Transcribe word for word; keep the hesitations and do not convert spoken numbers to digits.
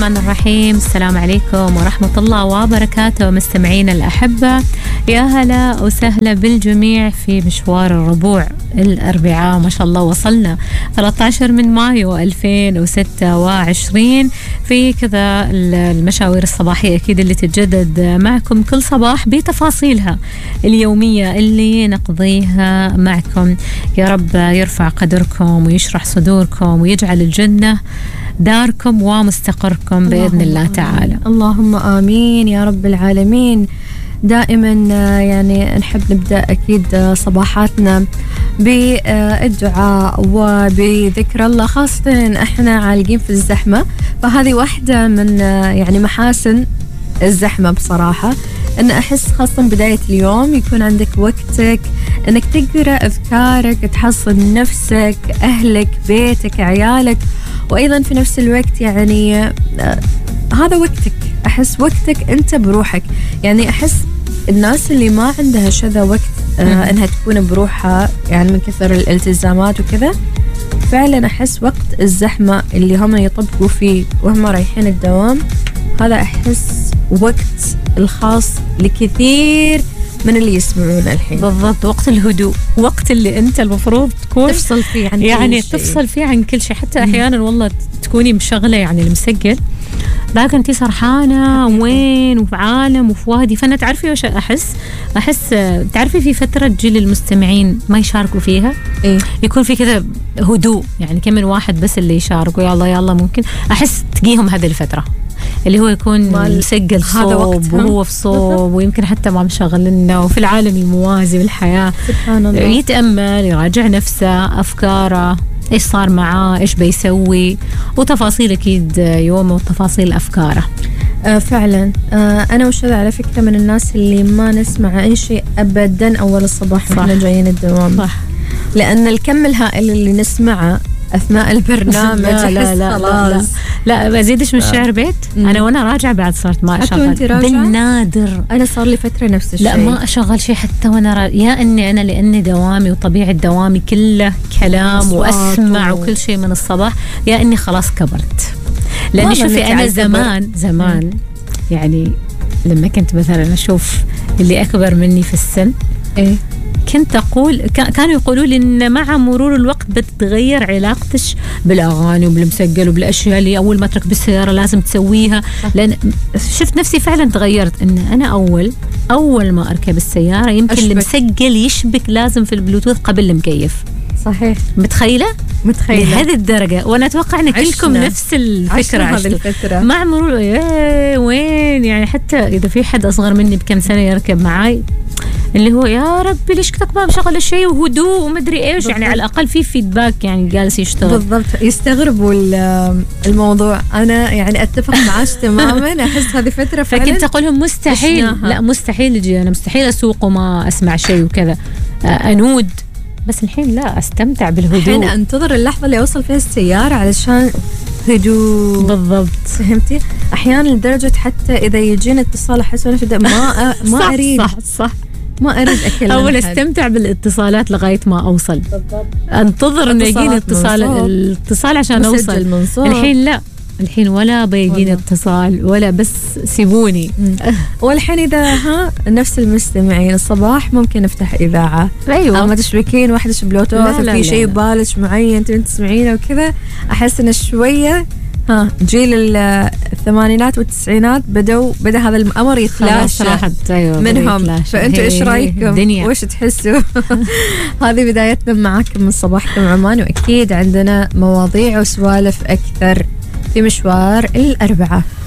الرحمن الرحيم. السلام عليكم ورحمة الله وبركاته مستمعين الأحبة، يا هلا وسهلا بالجميع في مشوار الربوع الأربعاء. ما شاء الله وصلنا ثلاثة عشر من مايو ألفين وستة وعشرين في كذا المشاوير الصباحية أكيد اللي تتجدد معكم كل صباح بتفاصيلها اليومية اللي نقضيها معكم. يا رب يرفع قدركم ويشرح صدوركم ويجعل الجنة داركم ومستقركم بإذن الله تعالى. اللهم آمين يا رب العالمين. دائما يعني نحب نبدأ أكيد صباحاتنا بالدعاء وبذكر الله، خاصة احنا عالقين في الزحمة، فهذه واحدة من يعني محاسن الزحمة بصراحة، أن أحس خاصة بداية اليوم يكون عندك وقتك أنك تقرأ أذكارك، تحصن نفسك، أهلك، بيتك، عيالك، وأيضا في نفس الوقت يعني آه هذا وقتك. أحس وقتك أنت بروحك. يعني أحس الناس اللي ما عندها شذا وقت آه أنها تكون بروحها، يعني من كثر الالتزامات وكذا، فعلا أحس وقت الزحمة اللي هم يطبقوا فيه وهم رايحين الدوام، هذا أحس وقت الخاص لكثير من اللي يسمعون الحين. بالضبط، وقت الهدوء، وقت اللي أنت المفروض تكون تفصل فيه عن يعني كل شيء. تفصل فيه عن كل شيء. حتى أحيانا والله تكوني مشغلة يعني المسجل لكن أنتي سرحانة وين وفي عالم وفي وادي. فأنا تعرفي وش أحس أحس تعرفي في فترة جيل المستمعين ما يشاركوا فيها، إيه؟ يكون في كذا هدوء، يعني كم من واحد بس اللي يشاركوا، يلا يلا ممكن أحس تجيهم هذه الفترة اللي هو يكون مسجل صوب وهو في صوب ويمكن حتى ما مشغل لنا، وفي العالم الموازي بالحياة سبحان الله يتأمل، يراجع نفسه، أفكاره، إيش صار معاه، إيش بيسوي، وتفاصيل أكيد يومه وتفاصيل أفكاره. آه فعلا. آه أنا وشذا على فكرة من الناس اللي ما نسمع أي شيء أبدا أول الصباح وإحنا جايين الدوام، صح. لأن الكم الهائل اللي نسمعه أثناء البرنامج لا لا لا, لا لا لا بزيدش من الشعر بيت. مم. أنا وأنا راجعة بعد صرت ما أشغل بالنادر. أنا صار لي فترة نفس الشيء، لا ما أشغل شيء حتى وأنا را... يا أني أنا لأني دوامي وطبيعة دوامي كله كلام وأسمع و... وكل شيء من الصباح، يا أني خلاص كبرت. لأني شوفي أنا زمان زمان مم. يعني لما كنت مثلا أشوف اللي أكبر مني في السن، إيه؟ كنت أقول كانوا يقولوا لي إن مع مرور الوقت بتتغير علاقتك بالأغاني وبالمسجل وبالأشياء اللي أول ما تركب بالسيارة لازم تسويها. لأن شفت نفسي فعلا تغيرت، إن أنا أول أول ما أركب السيارة يمكن المسجل يشبك لازم في البلوتوث قبل المكيف. صحيح. متخيلة؟ متخيلة لهذه الدرجة. وأنا أتوقع أن كلكم نفس الفكرة. هذه الفترة مع مرور وين يعني حتى إذا في حد أصغر مني بكم سنة يركب معاي اللي هو يا ربي ليش كتك ما مشغل الشيء وهدوء ومدري إيش. بالضبط. يعني على الأقل في فيدباك يعني جالس يشتغل. بالضبط، يستغربوا الموضوع. أنا يعني أتفق معاش تماما. أحس هذه فترة فعلا فكنت أقولهم مستحيل أشناها. لا مستحيل يجي أنا مستحيل أسوق وما أسمع شيء وكذا أنود. بس الحين لا، أستمتع بالهدوء. الحين أنتظر اللحظة اللي أوصل فيها السيارة علشان هدوء. بالضبط، فهمتي؟ أحيانا لدرجة حتى إذا يجينا اتصال أحس أنا في ما أ... ما صح أريد صح صح ما أريد أكلم أول أستمتع بالاتصالات لغاية ما أوصل. بالضبط. أنتظر إنه يجيني اتصال الاتصال عشان أوصل. الحين لا، الحين ولا بيجيني اتصال ولا، بس سيبوني. والحين إذا ها نفس المستمعين الصباح ممكن نفتح إذاعة. أيوة. ما تشبكين واحدة بلوتوث وفي شيء بالش معين تبين تسمعينه وكذا. أحس إن شوية ها جيل الثمانينات والتسعينات بدوا بدأ هذا الأمر يتلاشى أيوة منهم. فأنتوا إيش رأيكم؟ وإيش تحسوا؟ هذه بدايتنا معاكم من صباحكم عمان، وأكيد عندنا مواضيع وسوالف أكثر في مشوار الأربعاء.